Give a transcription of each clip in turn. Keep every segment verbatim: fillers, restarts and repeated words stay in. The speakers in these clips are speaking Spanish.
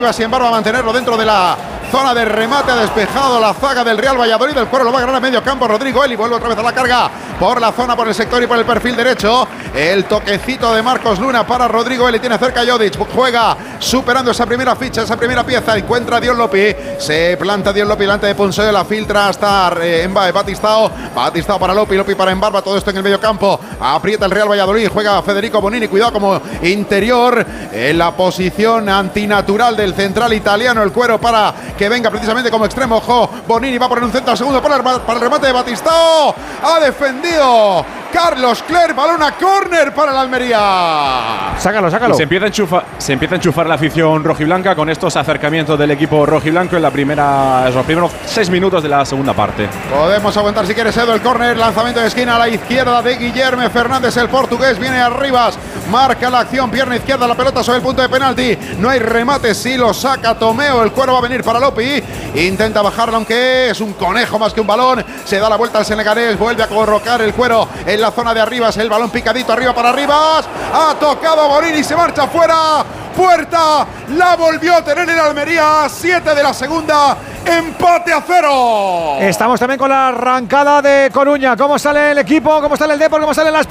Sin embargo, a mantenerlo dentro de la zona de remate. Ha despejado la zaga del Real Valladolid. El cuero lo va a ganar a medio campo Rodrigo Eli. Vuelve otra vez a la carga por la zona, por el sector y por el perfil derecho. El toquecito de Marcos Luna para Rodrigo Eli. Tiene cerca a Jodic. Juega superando esa primera ficha, esa primera pieza. Encuentra a Dion Lopi. Se planta Dion Lopi delante de Ponseo. La filtra hasta eh, Emba, Batistao. Batistao para Lopi. Lopi para Embarba. Todo esto en el medio campo. Aprieta el Real Valladolid. Juega Federico Bonini. Cuidado como interior. En la posición antinatural del central italiano. El cuero para que venga precisamente como extremo. Ojo, Bonini va a poner un centro al segundo para el, para el remate de Batistao. Ha defendido Carlos Clerc. Balón a córner para el Almería. Sácalo, sácalo. Y se empieza a enchufar, se empieza a enchufar la afición rojiblanca con estos acercamientos del equipo rojiblanco en la primera, los primeros seis minutos de la segunda parte. Podemos aguantar si quieres, Edo. El córner, lanzamiento de esquina a la izquierda de Guillermo Fernández, el portugués. Viene Arribas, marca la acción, pierna izquierda, la pelota sobre el punto de penalti. No hay remate, sí lo saca Tomeo. El cuero va a venir para Lopi. Intenta bajarla, aunque es un conejo más que un balón. Se da la vuelta al senegalés, vuelve a colocar el cuero en la zona de Arribas. El balón picadito arriba para Arribas. Ha tocado Bonini, se marcha fuera. Puerta, la volvió a tener en Almería. Siete de la segunda, empate a cero. Estamos también con la arrancada de Coruña. ¿Cómo sale el equipo? ¿Cómo sale el Depor? ¿Cómo salen Las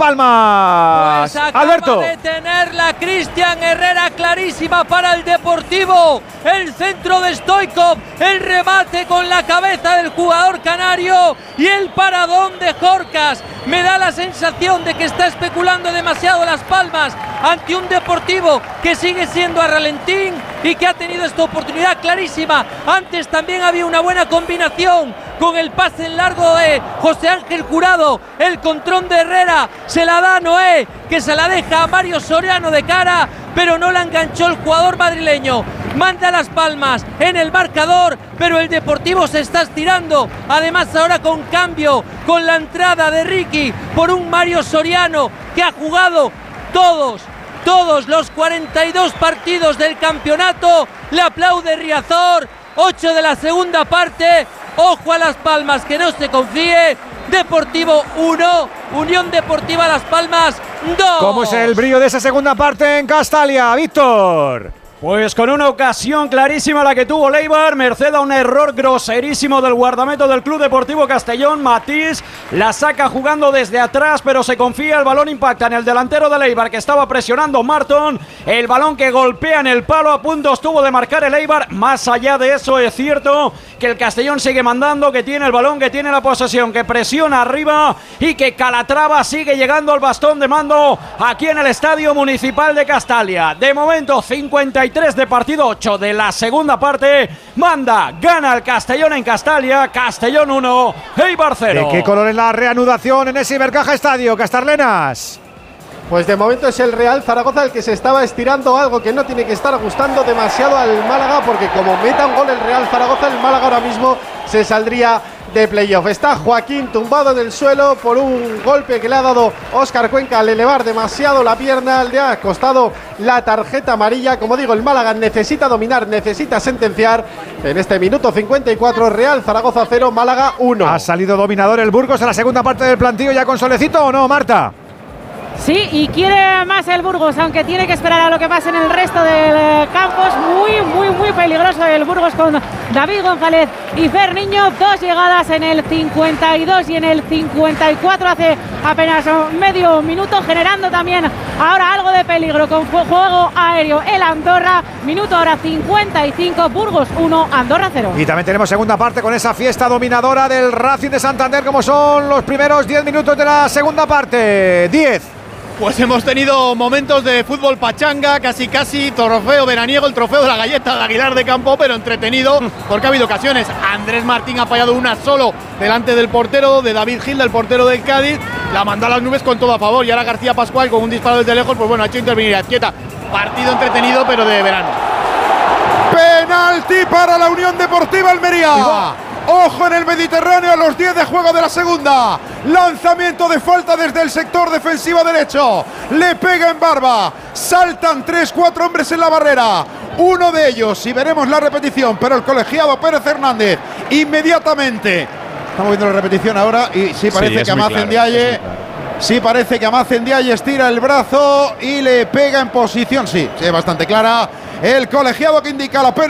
Palmas? Pues acaba Alberto. de tenerla Cristian Herrera clarísima para el Deportivo. El centro de Stoichkov, el remate con la cabeza del jugador canario y el paradón de Jorcas. Me da la sensación de que está especulando demasiado Las Palmas ante un Deportivo que sigue siendo a ralentín y que ha tenido esta oportunidad clarísima. Antes también había una buena combinación con el pase en largo de José Ángel Jurado. El control de Herrera se la da a Noé, que se la deja a Mario Soriano de cara, pero no la enganchó el jugador madrileño. Manda Las Palmas en el marcador, pero el Deportivo se está estirando. Además ahora con cambio, con la entrada de Ricky por un Mario Soriano que ha jugado todos Todos los cuarenta y dos partidos del campeonato. Le aplaude Riazor. ocho de la segunda parte. Ojo a Las Palmas, que no se confíe. Deportivo uno, Unión Deportiva Las Palmas dos. ¿Cómo es el brillo de esa segunda parte en Castalia, Víctor? Pues con una ocasión clarísima la que tuvo Leibar, merced a un error groserísimo del guardameta del Club Deportivo Castellón, Matís, la saca jugando desde atrás, pero se confía, el balón impacta en el delantero de Leibar que estaba presionando Marton, el balón que golpea en el palo, a punto estuvo de marcar el Eibar. Más allá de eso es cierto que el Castellón sigue mandando, que tiene el balón, que tiene la posesión, que presiona arriba y que Calatrava sigue llegando al bastón de mando aquí en el Estadio Municipal de Castalia. De momento cincuenta y tres de partido, ocho de la segunda parte, manda, gana el Castellón en Castalia, Castellón uno, Eibar cero. ¿De qué color es la reanudación en ese Ibercaja Estadio, Castarlenas? Pues de momento es el Real Zaragoza el que se estaba estirando, algo que no tiene que estar gustando demasiado al Málaga, porque como meta un gol el Real Zaragoza, el Málaga ahora mismo se saldría de playoff. Está Joaquín tumbado en el suelo por un golpe que le ha dado Óscar Cuenca al elevar demasiado la pierna, le ha costado la tarjeta amarilla. Como digo, el Málaga necesita dominar, necesita sentenciar. En este minuto cincuenta y cuatro, Real Zaragoza cero, Málaga uno. ¿Ha salido dominador el Burgos a la segunda parte del plantillo ya con Solecito o no, Marta? Sí, y quiere más el Burgos, aunque tiene que esperar a lo que pase en el resto del campo. Es muy, muy, muy peligroso el Burgos con David González y Fer Niño. Dos llegadas en el cincuenta y dos y en el cincuenta y cuatro, hace apenas medio minuto, generando también ahora algo de peligro con juego aéreo el Andorra. Minuto ahora cincuenta y cinco, Burgos uno, Andorra cero. Y también tenemos segunda parte con esa fiesta dominadora del Racing de Santander, como son los primeros diez minutos de la segunda parte. diez. Pues hemos tenido momentos de fútbol pachanga, casi casi trofeo veraniego, el trofeo de la galleta de Aguilar de Campo, pero entretenido porque ha habido ocasiones. Andrés Martín ha fallado una solo delante del portero de David Gil, del portero del Cádiz, la mandó a las nubes con todo a favor, y ahora García Pascual con un disparo desde lejos, pues bueno, ha hecho intervenir a Azquieta. Partido entretenido pero de verano. Penalti para la Unión Deportiva Almería. Ojo en el Mediterráneo a los diez de juego de la segunda. Lanzamiento de falta desde el sector defensivo derecho. Le pega en barba. Saltan tres, cuatro hombres en la barrera. Uno de ellos, y veremos la repetición, pero el colegiado Pérez Hernández inmediatamente. Estamos viendo la repetición ahora y sí parece sí, que Amaz Ndiaye. Claro. Sí parece que Amaz Ndiaye estira el brazo y le pega en posición. Sí, sí, es bastante clara. el colegiado que indica la pena.